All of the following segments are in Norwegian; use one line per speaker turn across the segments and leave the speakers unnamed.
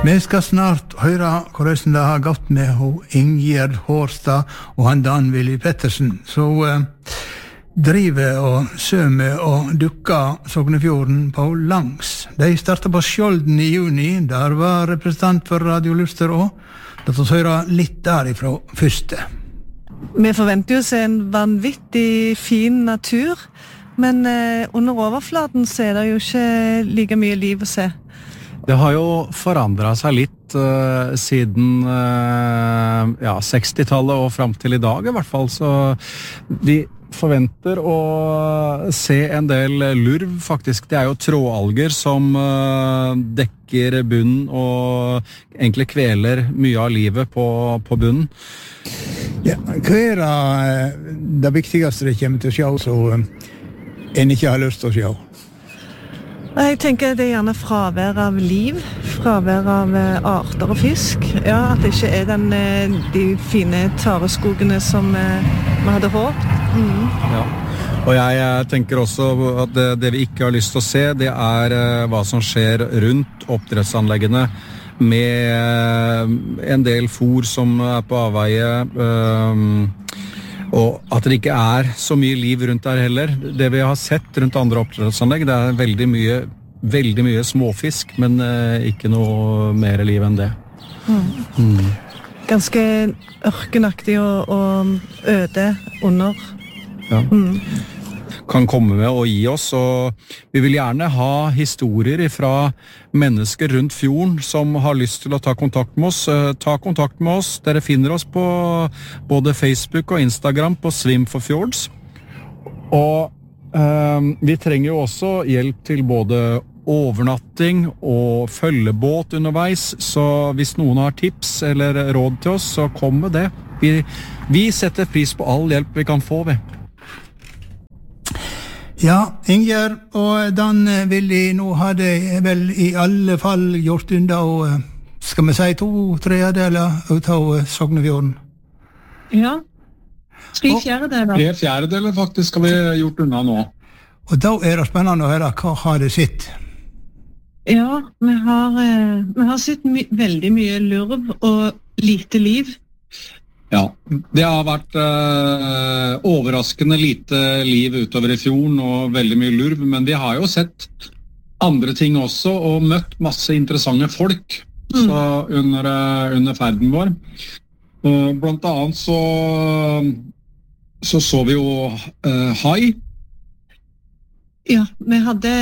Vi skal snart høre hvordan det har gått med Ingjerd Hårstad og han Dan Willy Pettersen, så driver og sømer og dukker Sognefjorden på langs. De startet på Skjolden i juni, der var representant for Radio Luster også. La oss høre litt derifra første.
Vi forventer jo å se en vanvittig fin natur, men under overflaten så er det jo ikke like mye liv å se.
Det har jo forandret seg litt siden 60-tallet og frem til i dag i hvert fall, så vi forventer å se en del lurv faktisk. Det er jo trådalger som dekker bunnen og egentlig kveler mye av livet på bunnen.
Ja, hva er det viktigste det kommer til å se, så en ikke har lyst til å se?
Jeg tenker det er gjerne fravær av liv, fravær av arter og fisk. Ja, at det ikke er de fine tareskogene som vi hadde håpet.
Ja. Og jeg tenker også at det vi ikke har lyst til å se, det er hva som skjer rundt oppdrettsanleggene med en del fôr som er på avveie, og at det ikke er så mye liv rundt der heller. Det vi har sett rundt andre oppdrettsanlegg, det er veldig mye småfisk, men ikke noe mer liv enn det.
Ganske ørkenaktig og øde under.
Ja. Kan komme med og gi oss, og vi vil gjerne ha historier fra mennesker rundt fjorden som har lyst til å ta kontakt med oss. Ta kontakt med oss. Dere finner oss på både Facebook og Instagram på Swim for Fjords. Og vi trenger jo også hjelp til både overnatting og følgebåt underveis, så hvis noen har tips eller råd til oss, så kom med det. Vi setter pris på all hjelp vi kan få ved.
Ja, Ingjerd og Dan Willy, nå har de vel i alle fall gjort unna, og skal vi si 2/3 ut av Sognefjorden?
Ja, 3/4.
3/4 faktisk har vi gjort unna nå.
Og da er det spennende å høre hva har det sitt?
Ja, vi har sett veldig mye lurv og lite liv.
Ja, det har vært overraskende lite liv utover i fjorden og veldig mye lurv, men vi har jo sett andre ting også og møtt masse interessante folk så under ferden vår. Blant annet så vi jo hai.
Ja, vi hadde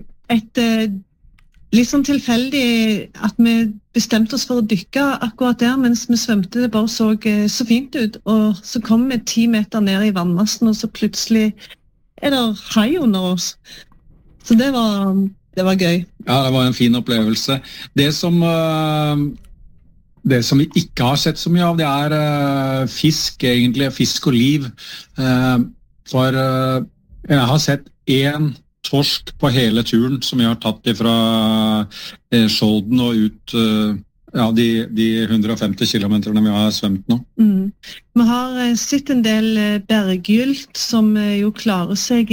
litt sånn tilfeldig at vi bestemte oss for å dykke akkurat der, mens vi svømte, det bare så fint ut, og så kom vi 10 meter ned i vannmassen, og så plutselig er det hai under oss. Så det var gøy.
Ja, det var en fin opplevelse. Det som vi ikke har sett så mye av, det er fisk, egentlig, fisk og liv. For jeg har sett 1 torsk på hele turen som vi har tatt fra Skjolden og ut de 150 kilometerne vi har svømt nå.
Vi har sett en del berggylt som jo klarer seg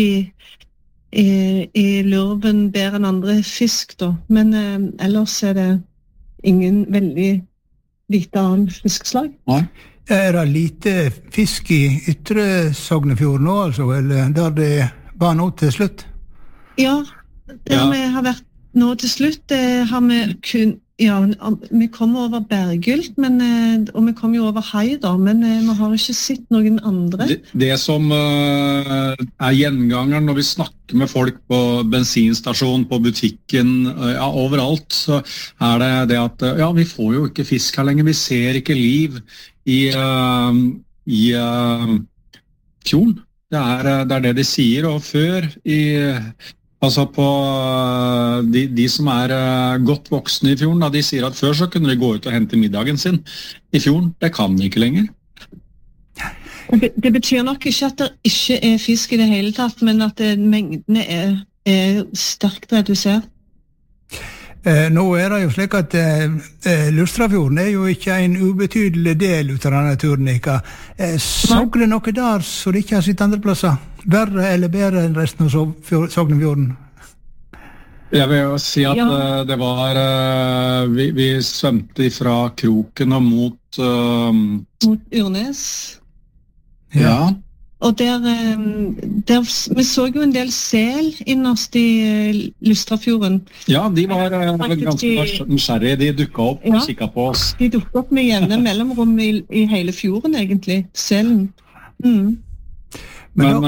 i lurven bedre enn andre fisk da, men ellers er det ingen veldig lite annen fiskslag.
Nei.
Er det lite fisk i ytre Sognefjorden nå, altså, eller der det var nå til slutt?
Ja, der vi har vært nå til slutt, har vi vi kom over berggylt, og vi kom jo over hai da, men vi har ikke sett noen andre.
Det som er gjengangeren når vi snakker med folk på bensinstasjon, på butikken, overalt, så er det at vi får jo ikke fisk her lenger, vi ser ikke liv i fjorden. Det er det de sier, og før altså på de som er godt voksne i fjorden, de sier at før så kunne de gå ut og hente middagen sin i fjorden. Det kan de ikke lenger.
Det betyr nok ikke at det ikke er fisk i det hele tatt, men at mengdene er sterkt redusert.
Nå er det jo slik at Lustrafjorden er jo ikke en ubetydelig del ut av denne turen. Så det noe der så det ikke har sitt andre plasser? Verre eller bedre enn resten av Sognefjorden?
Jeg vil jo si at det var vi svømte fra kroken og mot
Urnes.
Ja.
Og der vi så jo en del sel innerst i Lustrafjorden.
Ja, de var ganske nysgjerrige. De dukket opp og kikket på oss.
De dukket opp med jevne mellomrom i hele fjorden, egentlig. Selen.
Men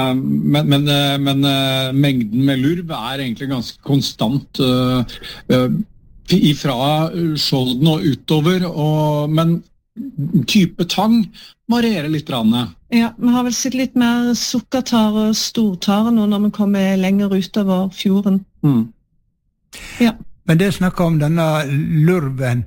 mengden med lurv egentlig ganske konstant ifra Skjolden og utover, men type tang varierer litt.
Ja, vi har vel sett litt mer sukkertare og stortare nå når vi kommer lenger utover fjorden. Ja.
Men det snakker om denne lurven.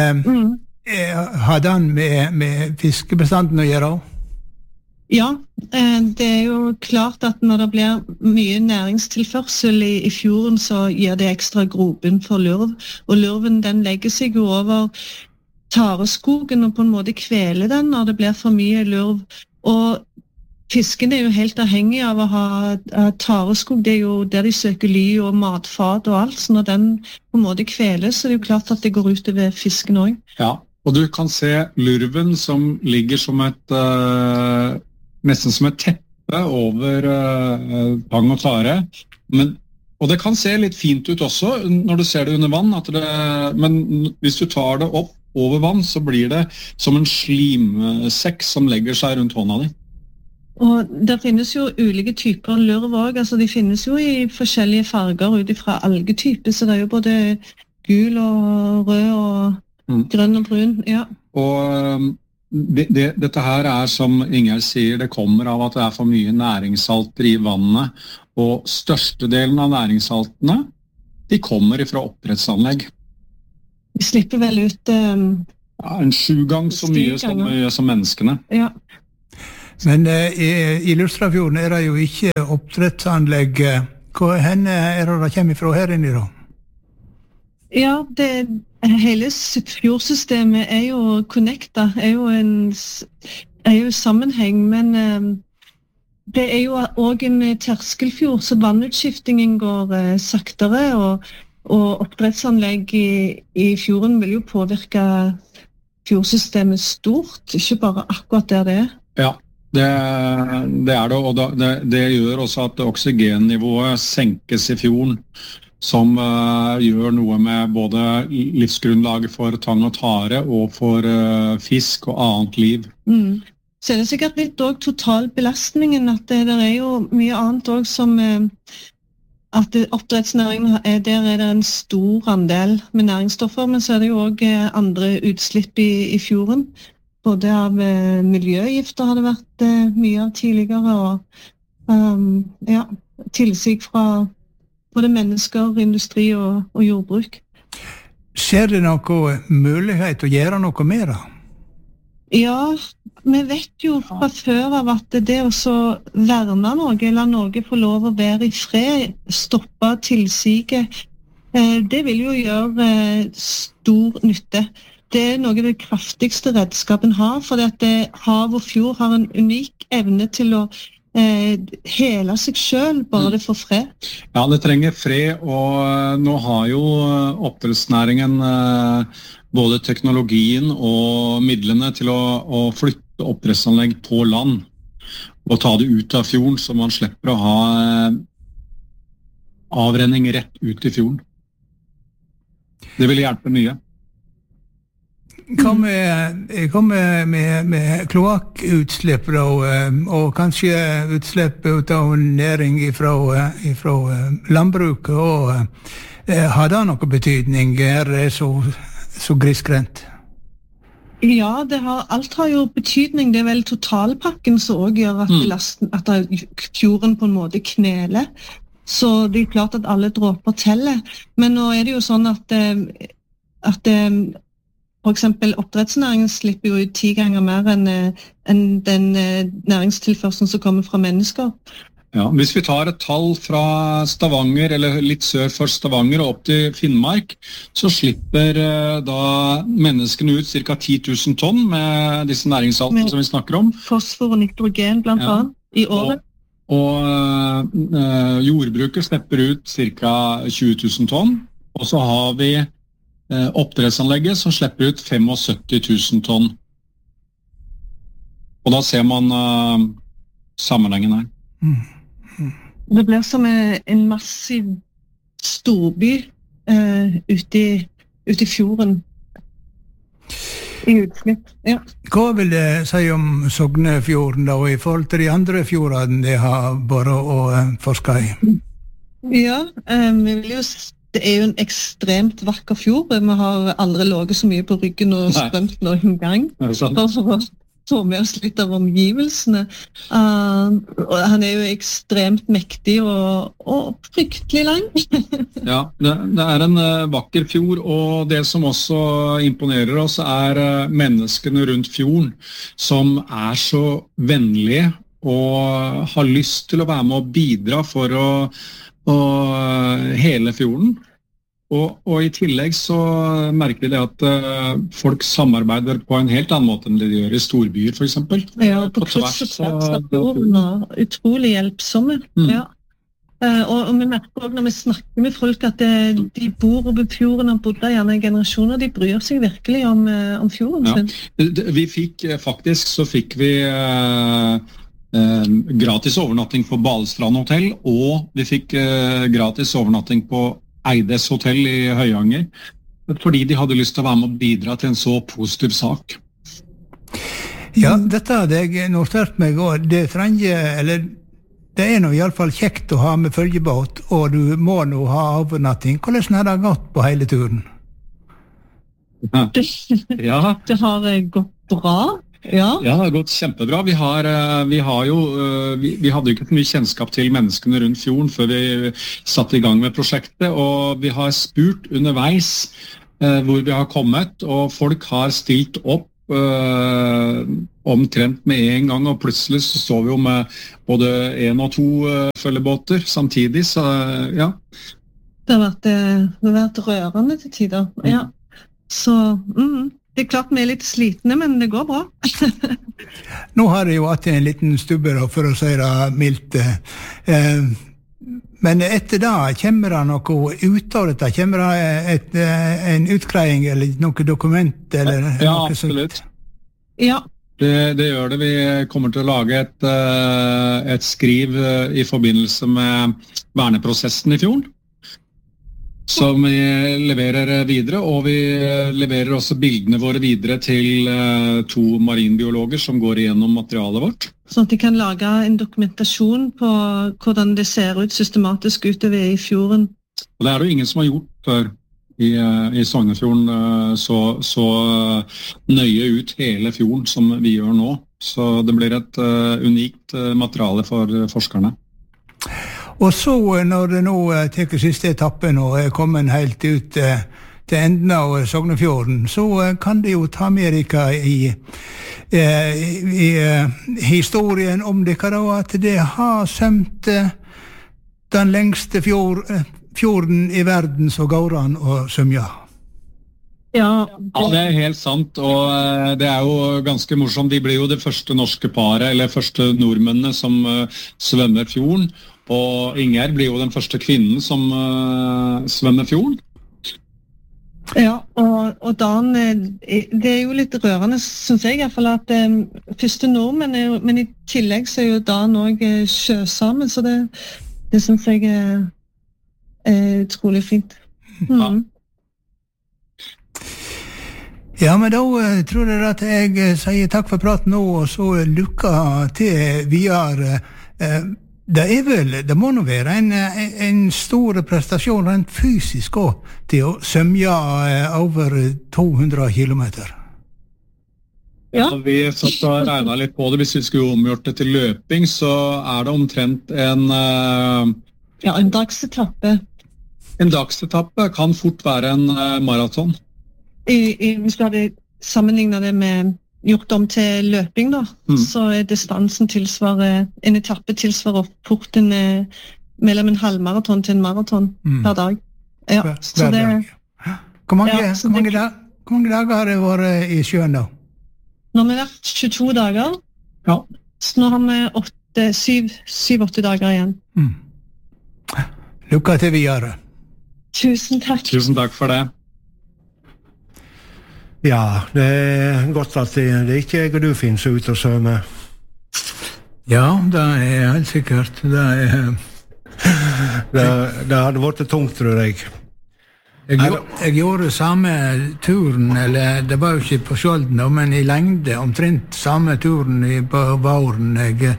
Har den med fiskebestanden å gjøre?
Ja, det jo klart at når det blir mye næringstilførsel i fjorden, så gir det ekstra grobunn for lurv. Og lurven den legger seg jo over tareskogen og på en måte kveler den når det blir for mye lurv. Og fisken jo helt avhengig av å ha tareskog. Det jo der de søker ly og matfat og alt. Så når den på en måte kveles, så det jo klart at det går ut over fisken også.
Ja, og du kan se lurven som ligger som nesten som et teppe over tang og tare. Og det kan se litt fint ut også når du ser det under vann. Men hvis du tar det opp over vann, så blir det som en slimsekk som legger seg rundt hånda di.
Og det finnes jo ulike typer lurv også. Altså, de finnes jo i forskjellige farger ut fra algetyper, så det jo både gul og rød og grønn og brun. Ja.
Og dette her som Ingjerd sier, det kommer av at det for mye næringssalter i vannet, og størstedelen av næringssaltene, de kommer fra oppdrettsanlegg.
Vi slipper vel ut
en 7 ganger så mye som menneskene.
Ja.
Men i Lustrafjorden det jo ikke oppdrettsanlegg. Hvor henne det kommer fra her inne da?
Ja, hele fjordsystemet jo connecta, jo sammenheng, men det jo også en terskelfjord, så vannutskiftingen går saktere, og oppdrettsanlegg i fjorden vil jo påvirke fjordsystemet stort, ikke bare akkurat der det
Ja, det det, og det gjør også at oksygennivået senkes i fjorden, som gjør noe med både livsgrunnlaget for tang og tare, og for fisk og annet liv.
Så det sikkert litt også totalbelastningen, at det jo mye annet også som at oppdrettsnæringen der det en stor andel med næringsstoffer, men så det jo også andre utslipp i fjorden. Både av miljøgifter har det vært mye av tidligere, og tilsig fra både mennesker, industri og jordbruk.
Ser det noe mulighet å gjøre noe mer da?
Ja, vi vet jo fra før av at det å verne noe, eller noe få lov å være i fred, stoppe tilsiget, det vil jo gjøre stor nytte. Det noe av det kraftigste redskapen har, for hav og fjord har en unik evne til å hele seg selv, bare det får fred.
Ja, det trenger fred, og nå har jo oppdrettsnæringen både teknologien og midlene til å flytte oppdrettsanlegg på land og ta det ut av fjorden, så man slipper å ha avrenning rett ut i fjorden. Det vil hjelpe mye.
Hva med kloakkutslipp da, og kanskje utslipp ut av næring fra landbruket, og har det noe betydning? Det så grisgrendt?
Ja, alt har jo betydning. Det vel totalpakken som også gjør at fjorden på en måte kneler. Så det klart at alle dråper teller. Men nå det jo sånn at for eksempel oppdrettsnæringen slipper jo ut 10 ganger mer enn den næringstilførselen som kommer fra mennesker.
Ja, hvis vi tar et tall fra Stavanger, eller litt sør for Stavanger og opp til Finnmark, så slipper da menneskene ut ca. 10 000 tonn med disse næringssaltene som vi snakker om.
Fosfor og nitrogen blant annet i året.
Og jordbruket slipper ut ca. 20 000 tonn, og så har vi oppdrettsanlegget som slipper ut 75 000 tonn. Og da ser man sammenhengen her.
Det blir som en massiv storby ute i fjorden. I utslipp, ja.
Hva vil det si om Sognefjorden da, og i forhold til de andre fjordene de har bare å forske i?
Ja, vi vil jo det jo en ekstremt vakker fjord. Vi har aldri ligget så mye på ryggen og strømt noen gang. Bare for å få med oss litt av omgivelsene. Og han jo ekstremt mektig og fryktelig lang.
Ja, det en vakker fjord, og det som også imponerer oss menneskene rundt fjorden, som så vennlige og har lyst til å være med og bidra for å hele fjorden. Og i tillegg så merker vi det at folk samarbeider på en helt annen måte enn det de gjør i storbyer, for eksempel.
Ja, på kryss og tvers av fjorden, og utrolig hjelpsomme. Ja. Og vi merker også når vi snakker med folk at de bor over fjorden og bodde gjerne i generasjoner, de bryr seg virkelig om fjorden sin.
Vi fikk gratis overnatting på Balestrand hotell, og vi fikk gratis overnatting på Eides hotell i Høyanger, fordi de hadde lyst til å være med og bidra til en så positiv sak.
Ja, dette hadde jeg notert meg, og det nå i alle fall kjekt å ha med følgebåt, og du må nå ha overnatting. Hvordan har det gått på hele turen?
Ja.
Det har gått bra. Ja,
det har gått kjempebra. Vi hadde jo ikke mye kjennskap til menneskene rundt fjorden før vi satte i gang med prosjektet, og vi har spurt underveis hvor vi har kommet, og folk har stilt opp omtrent med en gang, og plutselig så står vi jo med både 1 og 2 følgebåter samtidig, så ja.
Det har vært rørende til tider, ja. Så, det klart vi litt slitne, men det går bra.
Nå har jeg jo hatt en liten stubbe, for å si det mildt. Men etter det, kommer det noe ut av dette? Kommer det en utgreiing eller noe dokument? Eller
ja,
noe
absolutt.
Ja.
Det gjør det. Vi kommer til å lage et skriv i forbindelse med verneprosessen i fjorden, som vi leverer videre, og vi leverer også bildene våre videre til 2 marinbiologer som går igjennom materialet vårt.
Sånn at de kan lage en dokumentasjon på hvordan det ser ut systematisk utover i fjorden.
Og det jo ingen som har gjort før i Sognefjorden så nøye ut hele fjorden som vi gjør nå. Så det blir et unikt materiale for forskerne.
Og så, når det nå teker siste etappen og kommet helt ut til enden av Sognefjorden, så kan det jo ta med dere i historien om dere da, at det har sømt den lengste fjorden i verden, så går an å sømja.
Ja,
det helt sant, og det jo ganske morsomt. De blir jo det første norske paret, eller første nordmennene som svømmer fjorden, og Inger blir jo den første kvinnen som svømmer fjorden.
Ja, og Dan, det jo litt rørende, synes jeg i hvert fall, at første nordmenn men i tillegg så jo Dan også sjøsamen, så det synes jeg utrolig fint.
Ja. Ja, men da tror jeg at jeg sier takk for praten nå, og så lykke til videre. Det må nå være en stor prestasjon rent fysisk også, til å sømja over 200 kilometer.
Ja.
Vi satt og regnet litt på det. Hvis vi skulle omgjort det til løping, så det omtrent en
dagsetappe.
En dagsetappe kan fort være en maraton.
Hvis du hadde sammenlignet det med gjort om til løping da, så distansen en etappe tilsvarer fort mellom en halvmaraton til en maraton per dag. Ja, så det...
Hvor mange dager har det vært i sjøen da?
Nå har vi vært 22 dager.
Ja.
Så nå har vi 7-8 dager igjen.
Lykke til videre.
Tusen takk.
Tusen takk for det.
Ja, det godt at det ikke jeg og du finnes ut og svømme.
Ja, det helt sikkert.
Det hadde vært tungt, tror jeg.
Jeg gjorde samme turen, eller det var jo ikke på Skjolden, men i lengde, omtrent samme turen på våren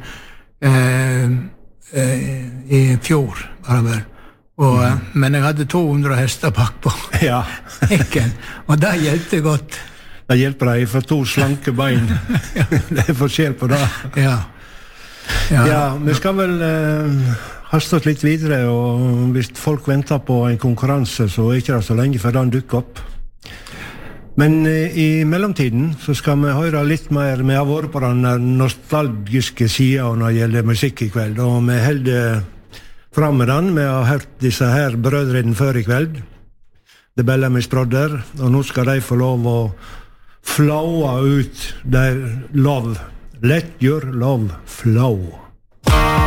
i fjor, var det vel. Men jeg hadde 200 hester bak på hekken, og det hjelpte godt.
Det hjelper deg for 2 slanke bein. Det forskjell på det. Ja, vi skal vel haste oss litt videre, og hvis folk venter på en konkurranse, så ikke det så lenge før den dukker opp. Men i mellomtiden så skal vi høre litt mer. Vi har vært på den nostalgiske siden når det gjelder musikk i kveld, og vi holder fram med den. Vi har hørt disse her brødrene før i kveld, The Bellamy's Brother, og nå skal de få lov å flowe ut their love. Let your love flow.